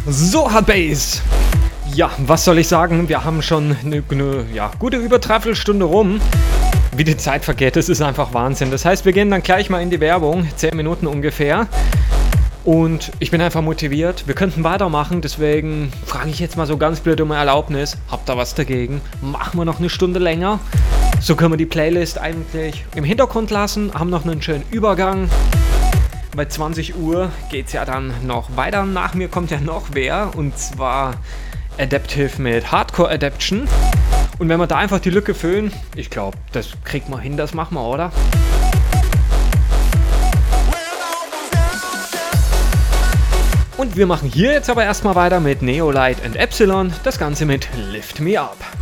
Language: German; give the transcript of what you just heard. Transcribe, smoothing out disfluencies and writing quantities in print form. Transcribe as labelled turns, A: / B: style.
A: So, Hardbase. Ja, was soll ich sagen? Wir haben schon eine gute über 3/4 Stunde rum. Wie die Zeit vergeht, das ist einfach Wahnsinn. Das heißt, wir gehen dann gleich mal in die Werbung, 10 Minuten ungefähr. Und ich bin einfach motiviert. Wir könnten weitermachen, deswegen frage ich jetzt mal so ganz blöd um Erlaubnis. Habt ihr was dagegen? Machen wir noch eine Stunde länger? So können wir die Playlist eigentlich im Hintergrund lassen, haben noch einen schönen Übergang. Bei 20 Uhr geht es ja dann noch weiter. Nach mir kommt ja noch wer, und zwar Adaptive mit Hardcore Adaption. Und wenn wir da einfach die Lücke füllen, ich glaube, das kriegt man hin, das machen wir, oder? Und wir machen hier jetzt aber erstmal weiter mit Neolite and Epsilon, das Ganze mit Lift Me Up.